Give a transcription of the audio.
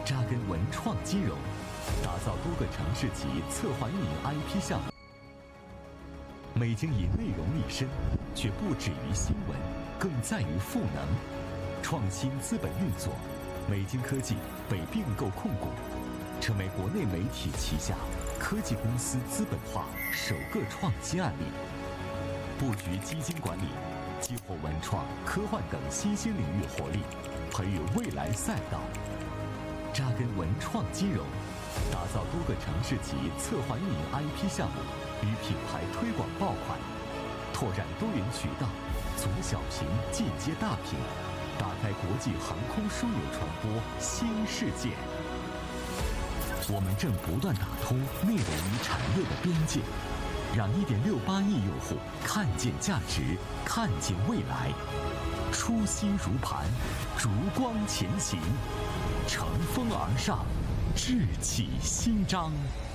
扎根文创金融，打造多个城市级策划运营 IP 项目。美经以内容立身，却不止于新闻，更在于赋能。创新资本运作，美经科技被并购控股，成为国内媒体旗下科技公司资本化首个创新案例。布局基金管理，激活文创、科幻等新兴领域活力，培育未来赛道。扎根文创金融，打造多个城市级策划运营 IP 项目与品牌推广爆款，拓展多元渠道，从小屏进阶大屏，打开国际航空枢纽传播新世界。我们正不断打通内容与产业的边界，让1.68亿用户看见价值，看见未来。初心如磐，烛光前行，乘风而上，志气新章。